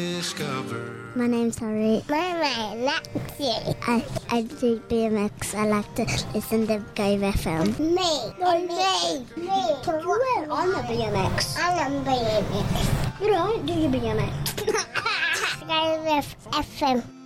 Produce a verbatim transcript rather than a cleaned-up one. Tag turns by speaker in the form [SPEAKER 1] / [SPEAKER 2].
[SPEAKER 1] Discover.
[SPEAKER 2] My name's Harry.
[SPEAKER 3] My name's Lexi.
[SPEAKER 2] I, I do B M X. I like to listen to Gove F M.
[SPEAKER 3] Me.
[SPEAKER 2] No,
[SPEAKER 3] me. Me.
[SPEAKER 2] You went on the B M X.
[SPEAKER 3] I'm on B M X.
[SPEAKER 2] You don't do your B M X.
[SPEAKER 3] Gove F M.